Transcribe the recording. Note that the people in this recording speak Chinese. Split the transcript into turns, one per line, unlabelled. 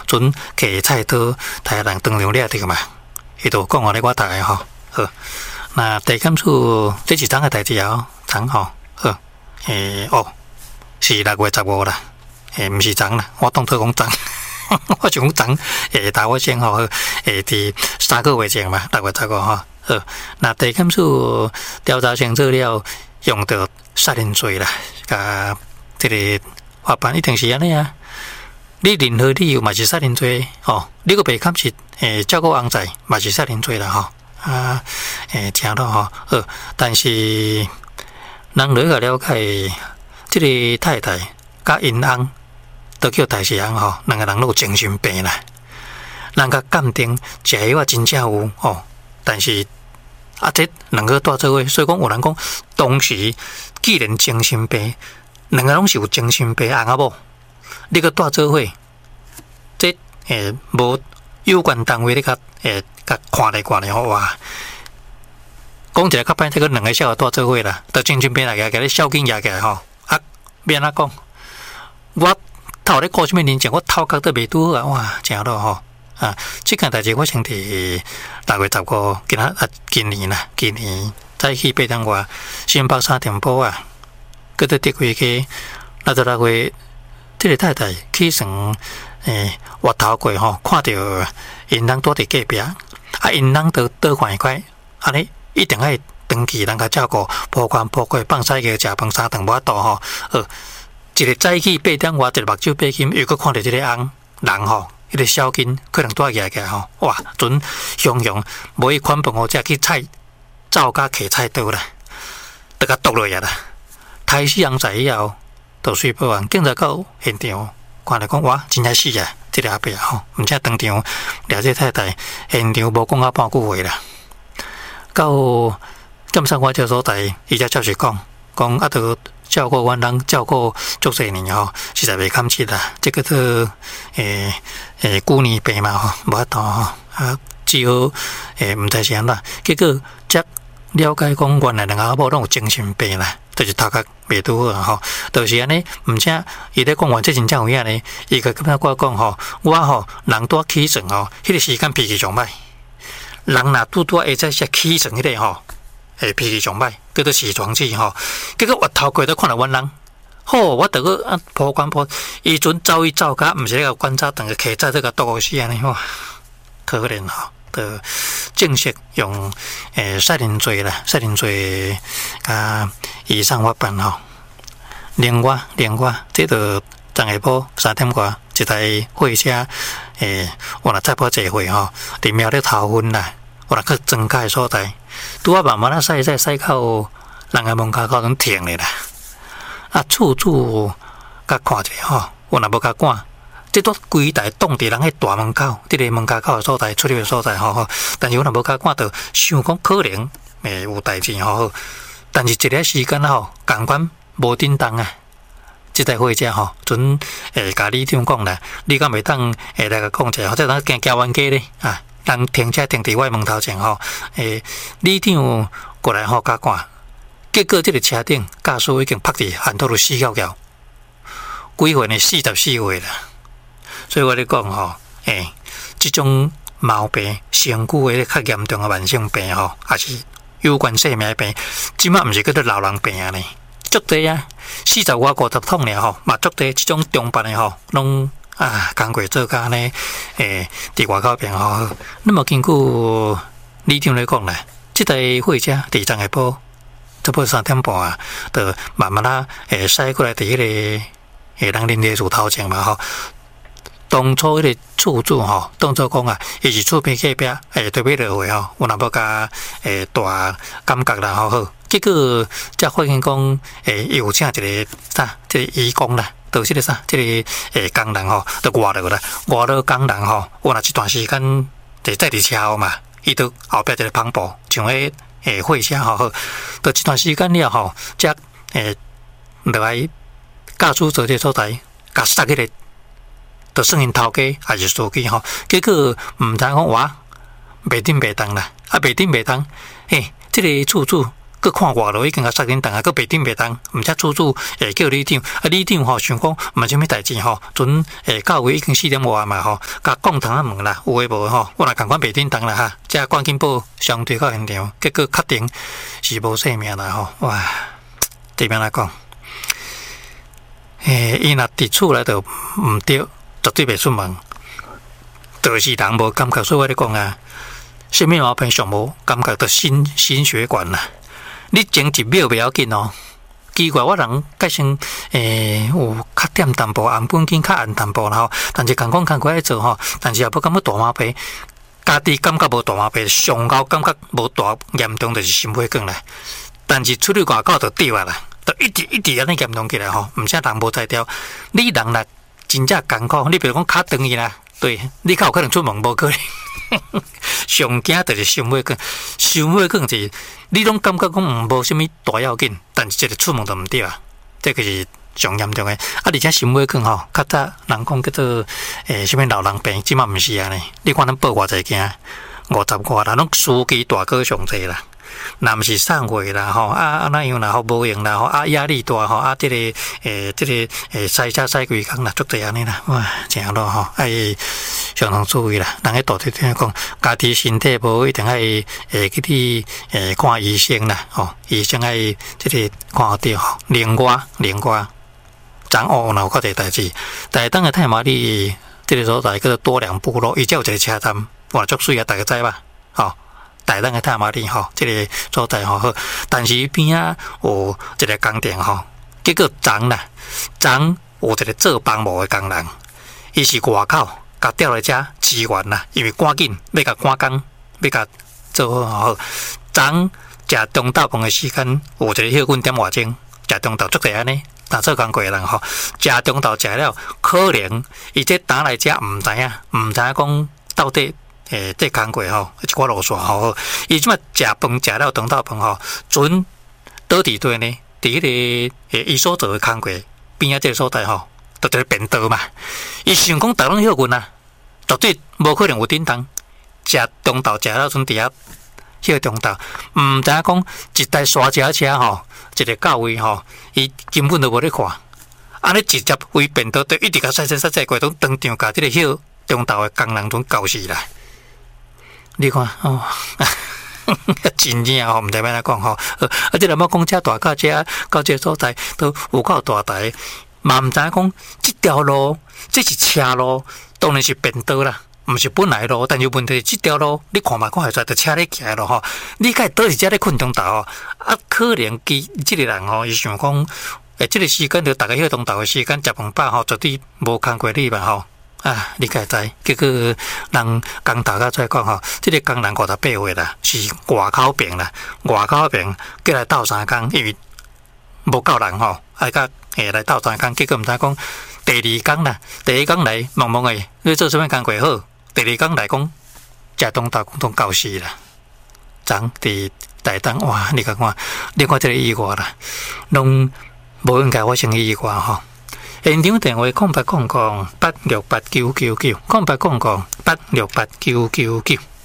准摕菜刀台人当场掠着嘛，伊就讲互咧我大个吼，好，那地检署这是怎个代志啊？昨吼，好，是6月15啦，毋是昨啦，我当作讲昨。我想讲打我先吼，伫3个月前嘛，6月15吼，那地检署调查成做了，用到杀人罪啦，甲这个法办一定是安尼啊。你任何理由嘛是杀人罪吼，你个被监视照顾翁仔嘛是杀人罪啦吼，听到吼，但是人类个了解，这个太太甲因翁。都叫大西洋吼，两个人都有精神病啦。人甲鉴定食药真正有吼，但是这两个带做伙，所以讲有人讲，当时既然精神病，两个拢是有精神病翁仔某，你个带做伙，这无有关单位你甲看咧吼哇，讲一个较歹，这个两个小带做伙啦，得精神病来个，甲你孝敬起来吼，免怎讲，我。头咧故事面前前，我头壳都未拄好啊！哇，真好吼这件代志我先伫6月15今年早起8点外，新北3点半啊，搁伫伫开去，6月，这个太太起床滑头过吼，看到因翁住伫隔壁，因翁都倒快快，安尼一定爱长期人甲照顾，铺宽铺过，放屎个食饭3顿无法度吼，一个早起8点外，一个目睭闭起，又搁看到这个翁人吼，迄个小囡可能带起来吼，哇！准雄无伊款饭好食，去菜灶甲摕菜刀啦，都甲剁落去啦。杀死翁仔以后，就随报案，警察到现场看来讲，哇，真正死啊！这个阿伯吼，毋则当场掠这太太，现场无讲半句话啦。到检察官这所在，伊才照实讲都。照顾阮人照顾足侪年吼，实在袂堪吃啦。这个是旧年病嘛吼，无法度吼只好毋知是安怎。结果则了解讲，原来两个某拢有精神病啦，就是头壳袂拄好吼，就是安尼。毋则伊咧讲完这真正有影呢，伊个感觉我讲吼，我吼人多起床吼，迄个时间脾气上歹。人若拄下早些起床迄个吼。脾气上歹，叫做起床气吼。结果我头过都看到阮人，我得个破关破，伊阵走伊走甲，毋是个观察，等个客在这个多死安尼吼，可怜吼。的正式用杀人罪啦，杀人罪以上法办吼。另外，这个昨下晡3点外，一台货车我若载跑坐货吼，伫庙咧头昏啦，我若去增加的所在。拄啊慢慢驶到人个门口拢停咧啦，处甲看者吼，我若无甲赶，即都规台挡伫人个大门口，即个门口的所在，出入的所在吼。但是我若无甲赶到，想讲可能有代志吼。但是一个时间吼，共款无叮当啊，即台货车吼，准甲李长讲啦，你敢袂当来甲讲者，或者咱行交湾街咧啊？人停车停伫我门头前吼，李长过来甲赶，结果这个车顶驾驶已经拍伫hand道路死翘翘，几岁呢？44岁啦。所以我咧讲吼，这种毛病、身躯的较严重的慢性病吼，也是有关生命病，即马毋是叫做老人病啊呢，足多啊，40外50桶尔吼，嘛足多这种中病的吼，拢。工过做甲呢，伫外口病吼。那么根据李长来讲啦，这台货车伫昨下晡差不多3点半啊，就慢慢驶过来伫迄个人林地厝头前嘛吼。当初迄个厝主吼，当初讲伊是厝边隔壁，特别落货吼，我若要甲大感觉啦吼好。结果才发现讲，有请一个这个义工啦。到这个这个工人吼，都外落啦，外落工人吼，我若一段时间就在伫车后嘛，伊都后壁一个篷布，像迄货车吼，到一段时间了吼，则落来驾驶座这所在，甲杀起来，就算因头家还是司机吼，结果毋知讲哇，袂顶袂当啦，袂顶袂当，这个厝主佮看外头已经甲杀人党啊，佮白顶白当，毋则处处叫里长，里长吼想讲毋啥物代志吼，阵到位已经4点外嘛吼，甲讲堂啊问啦，有诶无吼，我若共款白顶当啦哈，则赶紧报相对到现场，结果确定是无性命啦吼，哇，这边来讲，伊若伫厝内头毋对，绝对袂出门，就是人无感觉，所以我咧讲啊，什么毛病上无感觉，就心血管啦。你前一秒袂要紧哦，奇怪我人改成有较点淡薄，按本紧较暗淡薄啦吼，但是共讲爱做吼，但是也不感觉大毛病，家己感觉无大毛病，上高感觉无大严重，就是心血管啦。但是出去外口就对啊啦，就一直安尼严重起来吼，毋则人无才调。你人若真正艰苦，你比如讲脚长去啦，对，你较有可能出门无可能。上惊就是心血管，心血管是你拢感觉讲无啥物大要紧，但是这个出门就毋对啊，这个是上严重的。而且心血管吼，较早人讲叫做啥物老人病，即马毋是安尼。你看咱报偌济件，50外啦，拢司机大哥上济啦。若毋是送货啦吼，那样啦，吼无用啦，吼压力大吼，这个塞车塞几工啦，足侪安尼啦，哇，真咯吼，爱相当注意啦。人喺大体讲，家己身体无一定爱去看医生啦，吼，医生爱这个看对吼，另外，昨有有较侪代志，但当个太麻里这个所在叫做多良部落，伊只有一个车站，哇，足水啊，大家知吧？吼。台东的太麻里吼，这个所在吼好，但是边啊有一个工店吼，结果昨有一个做房务的工人，伊是外口甲调来遮支援啦，因为赶紧要甲赶工，要甲做好。昨食中昼饭的时间，有一个休困点外钟，食中昼足侪安尼，若做工过的人吼，食中昼食了，可能伊这打来遮毋知影讲到底。这工过吼，一寡路线吼，伊即马食饭食了中昼饭吼，准倒伫对呢？伫迄个伊所做的工过边啊，这个所在吼，就一个便当嘛。伊想讲逐拢休困啊，绝对无可能有叮当。食中昼食了，阵伫遐休中昼，毋知影讲一台刷车车吼，一个到位吼，伊根本都无咧看，安尼直接为便当，就一直甲塞过，当场甲即个休中昼的工人拢搞死啦。你看哦，真正吼，毋知要安怎讲吼。这若要讲遮大到这所在都有够大台，嘛毋知影讲这条路这是车路，当然是便道啦，毋是本来路。但是问题是这条路，你看嘛，看会出来，就车咧行咯吼。你甲倒是遮咧困中昼吼，可能这个人吼，伊想讲，这个时间就大家迄中昼的时间食饭饱吼，绝对无空过你嘛吼。你该知，结果人工头甲出来讲吼，这个工人58岁啦，是外口病啦，外口病过来斗3工，因为无够人吼，来来斗3工，结果毋知讲第2工啦，第1工来懵懵诶，你做啥物工过好？第2工来讲食中昼都搞死啦，昨伫台东哇，你看这个意外啦，拢无应该发生意外吼。现场电话0800868999，0800868999。